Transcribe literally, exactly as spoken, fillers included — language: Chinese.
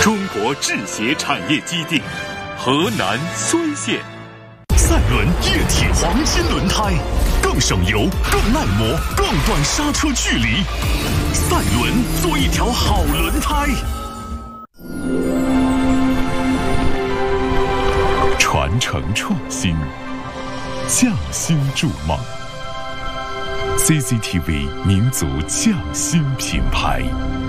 中国制鞋产业基地，河南睢县。赛伦液体黄金轮胎，更省油、更耐磨、更短刹车距离。赛伦，做一条好轮胎。传承创新，匠心筑梦。C C T V 民族匠心品牌。